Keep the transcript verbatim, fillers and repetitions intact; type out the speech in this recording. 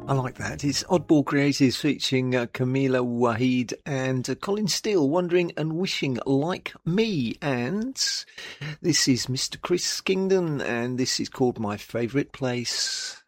I like that. It's Oddball Creatives featuring uh, Camila Wahid and uh, Colin Steele, Wondering and Wishing Like Me. And this is Mister Chris Kingdon, and this is called My Favourite Place.